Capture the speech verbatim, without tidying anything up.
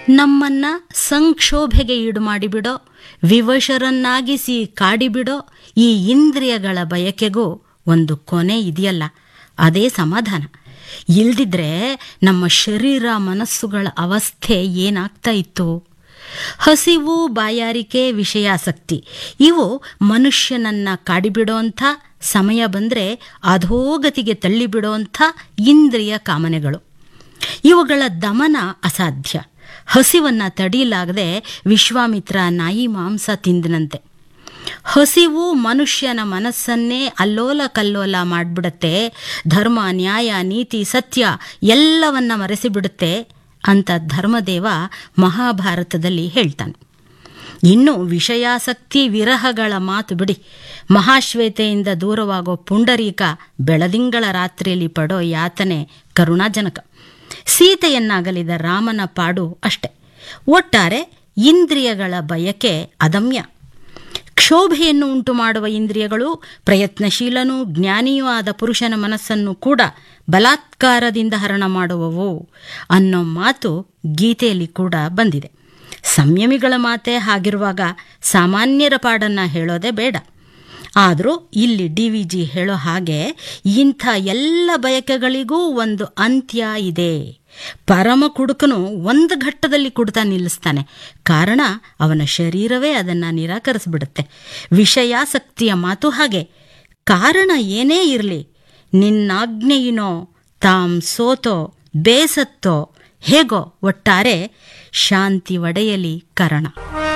ನಮ್ಮನ್ನ ಸಂಕ್ಷೋಭೆಗೆ ಈಡು ಮಾಡಿಬಿಡೋ, ವಿವಶರನ್ನಾಗಿಸಿ ಕಾಡಿಬಿಡೋ ಈ ಇಂದ್ರಿಯಗಳ ಬಯಕೆಗೂ ಒಂದು ಕೊನೆ ಇದೆಯಲ್ಲ, ಅದೇ ಸಮಾಧಾನ. ಇಲ್ದಿದ್ರೆ ನಮ್ಮ ಶರೀರ ಮನಸ್ಸುಗಳ ಅವಸ್ಥೆ ಏನಾಗ್ತಾ ಇತ್ತು? ಹಸಿವು, ಬಾಯಾರಿಕೆ, ವಿಷಯಾಸಕ್ತಿ ಇವು ಮನುಷ್ಯನನ್ನ ಕಾಡಿಬಿಡೋಂಥ, ಸಮಯ ಬಂದರೆ ಅಧೋಗತಿಗೆ ತಳ್ಳಿಬಿಡೋಂಥ ಇಂದ್ರಿಯ ಕಾಮನೆಗಳು. ಇವುಗಳ ದಮನ ಅಸಾಧ್ಯ. ಹಸಿವನ್ನ ತಡೀಲಾಗದೆ ವಿಶ್ವಾಮಿತ್ರ ನಾಯಿ ಮಾಂಸ ತಿಂದನಂತೆ. ಹಸಿವು ಮನುಷ್ಯನ ಮನಸ್ಸನ್ನೇ ಅಲ್ಲೋಲ ಕಲ್ಲೋಲ ಮಾಡಿಬಿಡುತ್ತೆ. ಧರ್ಮ, ನ್ಯಾಯ, ನೀತಿ, ಸತ್ಯ ಎಲ್ಲವನ್ನ ಮರೆಸಿಬಿಡುತ್ತೆ ಅಂತ ಧರ್ಮದೇವ ಮಹಾಭಾರತದಲ್ಲಿ ಹೇಳ್ತಾನೆ. ಇನ್ನು ವಿಷಯಾಸಕ್ತಿ ವಿರಹಗಳ ಮಾತು ಬಿಡಿ. ಮಹಾಶ್ವೇತೆಯಿಂದ ದೂರವಾಗೋ ಪುಂಡರೀಕ ಬೆಳದಿಂಗಳ ರಾತ್ರಿಯಲ್ಲಿ ಪಡೋ ಯಾತನೆ ಕರುಣಾಜನಕ. ಸೀತೆಯನ್ನಾಗಲಿದ ರಾಮನ ಪಾಡು ಅಷ್ಟೆ. ಒಟ್ಟಾರೆ ಇಂದ್ರಿಯಗಳ ಬಯಕೆ ಅದಮ್ಯ. ಕ್ಷೋಭೆಯನ್ನು ಉಂಟು ಮಾಡುವ ಇಂದ್ರಿಯಗಳು ಪ್ರಯತ್ನಶೀಲನೂ ಜ್ಞಾನಿಯೂ ಆದ ಪುರುಷನ ಮನಸ್ಸನ್ನು ಕೂಡ ಬಲಾತ್ಕಾರದಿಂದ ಹರಣ ಮಾಡುವವು ಅನ್ನೋ ಮಾತು ಗೀತೆಯಲ್ಲಿ ಕೂಡ ಬಂದಿದೆ. ಸಂಯಮಿಗಳ ಮಾತೆ ಹಾಗಿರುವಾಗ ಸಾಮಾನ್ಯರ ಪಾಡನ್ನು ಹೇಳೋದೇ ಬೇಡ. ಆದರೂ ಇಲ್ಲಿ ಡಿ ವಿ ಜಿ ಹೇಳೋ ಹಾಗೆ ಇಂಥ ಎಲ್ಲ ಬಯಕೆಗಳಿಗೂ ಒಂದು ಅಂತ್ಯ ಇದೆ. ಪರಮ ಕುಡುಕನು ಒಂದು ಘಟ್ಟದಲ್ಲಿ ಕುಡ್ತಾ ನಿಲ್ಲಿಸ್ತಾನೆ. ಕಾರಣ ಅವನ ಶರೀರವೇ ಅದನ್ನು ನಿರಾಕರಿಸಿಬಿಡುತ್ತೆ. ವಿಷಯಾಸಕ್ತಿಯ ಮಾತು ಹಾಗೆ. ಕಾರಣ ಏನೇ ಇರಲಿ, ನಿನ್ನಾಜ್ಞೆಯಿನೋ ತಾಂ ಸೋತೋ ಬೇಸತ್ತೋ ಹೇಗೋ ಒಟ್ಟಾರೆ ಶಾಂತಿ ಒಡೆಯಲಿ ಕರಣ.